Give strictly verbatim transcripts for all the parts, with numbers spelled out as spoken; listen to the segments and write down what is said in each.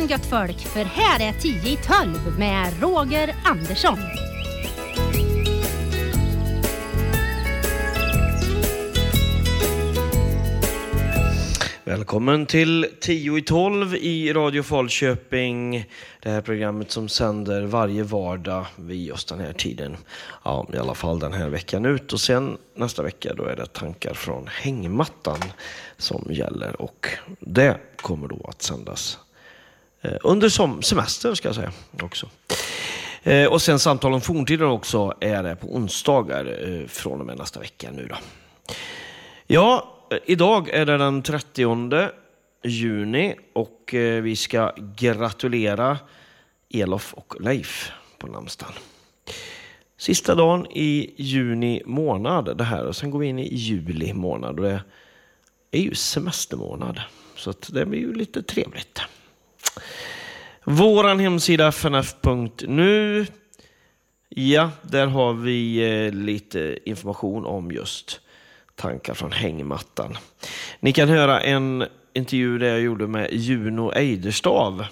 morgon gött folk, för här är tio i tolv med Roger Andersson. Välkommen till tio i tolv i Radio Falköping. Det här programmet som sänder varje vardag vid just den här tiden. Ja, i alla fall den här veckan ut. Och sen nästa vecka då är det tankar från hängmattan som gäller. Och det kommer då att sändas eh, under som semester ska jag säga också. Eh, och sen samtal om forntiden också är det på onsdagar eh, från och med nästa vecka nu då. Ja, idag är det den trettionde juni och eh, vi ska gratulera Elof och Leif på namnsdagen. Sista dagen i juni månad det här, och sen går vi in i juli månad och det är ju semestermånad, så att det blir ju lite trevligt. Våran hemsida f n f punkt n u, ja, där har vi eh, lite information om just tankar från hängmattan. Ni kan höra en intervju där jag gjorde med Juno Eiderstav,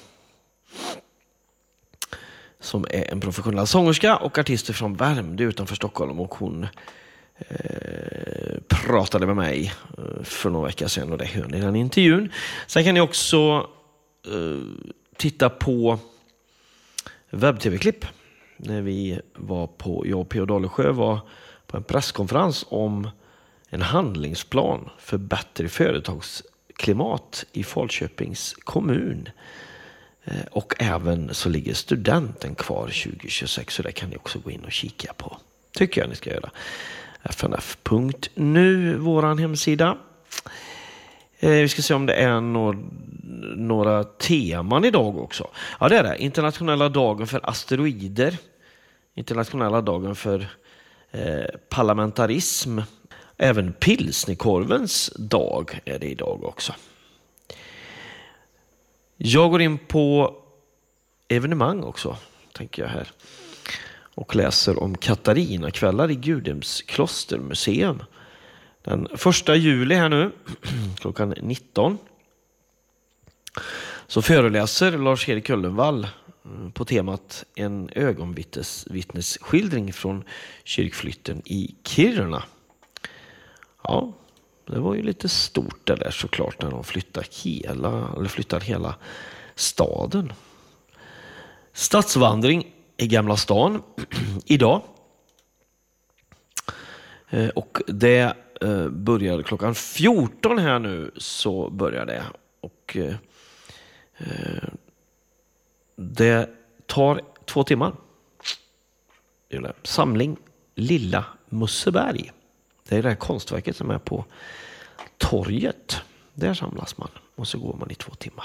som är en professionell sångerska och artist från Värmdö utanför Stockholm, och hon eh, pratade med mig för några veckor sedan och det hörde ni i den intervjun. Sen kan ni också eh, titta på webb-tv-klipp när vi var på, jag och P O Dalesjö var på en presskonferens om en handlingsplan för bättre företagsklimat i Falköpings kommun. Och även så ligger studenten kvar tjugo tjugosex, så det kan ni också gå in och kika på. Tycker jag ni ska göra. f n f punkt n u, våran hemsida. Vi ska se om det är några, några teman idag också. Ja, det är det. Internationella dagen för asteroider. Internationella dagen för eh, parlamentarism. Även pilsnerkorvens dag är det idag också. Jag går in på evenemang också, tänker jag här. Och läser om Katarina-kvällar i Gudhems klostermuseum. Den första juli här nu, klockan nitton. Så föreläser Lars-Erik Köllenvall på temat en ögonvittnesskildring från kyrkflytten i Kiruna. Ja, det var ju lite stort det där såklart när de flyttar hela, eller flyttar hela staden. Stadsvandring i Gamla stan idag. Och det börjar klockan fjorton här nu, så börjar det. Och det tar två timmar. Samling Lilla Musseberg. Det är det här konstverket som är på torget. Där samlas man och så går man i två timmar.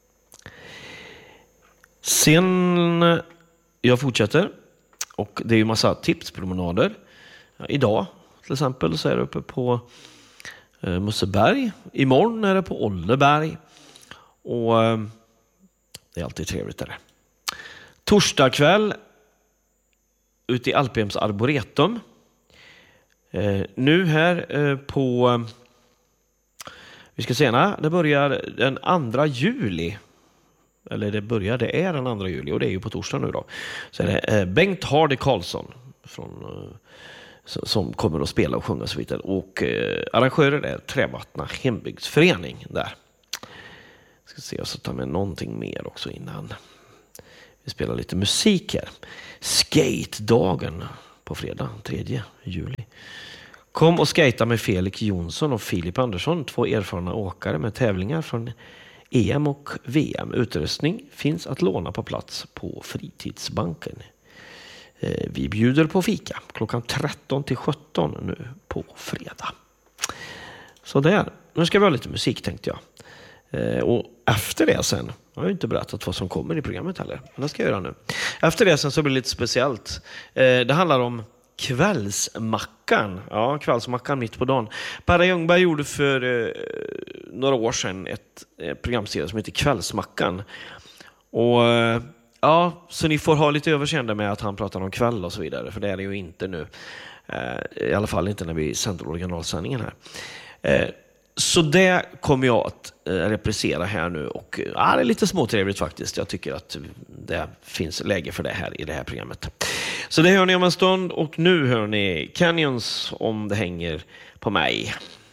Sen jag fortsätter, och det är ju massa tipspromenader. Ja, idag till exempel så är det uppe på eh, Musseberg. Imorgon är det på Olleberg. Och eh, det är alltid trevligt där. Torsdag kväll ute i Alphems Arboretum. Eh, nu här eh, på eh, vi ska se när det börjar den andra juli, eller det börjar, det är den andra juli och det är ju på torsdag nu då. Så är det eh, Bengt Hardy Karlsson från, eh, som kommer att spela och sjunga och så vidare, och eh, arrangörer är Trävattna hembygdsförening där. Jag ska se så tar med någonting mer också innan vi spelar lite musik här. Skate-dagen på fredag tredje juli. Kom och skata med Felix Jonsson och Filip Andersson, två erfarna åkare med tävlingar från E M och V M. Utrustning finns att låna på plats på Fritidsbanken. Vi bjuder på fika klockan tretton till sjutton nu på fredag. Så där. Nu ska vi ha lite musik, tänkte jag. Och efter det sen, jag har ju inte berättat vad som kommer i programmet heller, men det ska jag göra nu. Efter det sen så blir det lite speciellt. Det handlar om kvällsmackan. Ja, kvällsmackan mitt på dagen. Per Ljungberg gjorde för eh, några år sedan ett eh, programserie som heter Kvällsmackan. Och eh, ja, så ni får ha lite överseende med att han pratar om kväll och så vidare, för det är det ju inte nu. Eh, I alla fall inte när vi sänder originalsändningen här. Eh, Så det kommer jag att eh, reprisera här nu och ja, det är lite småtrevligt faktiskt. Jag tycker att det finns läge för det här i det här programmet. Så det hör ni om en stund och nu hör ni Canyons om det hänger på mig.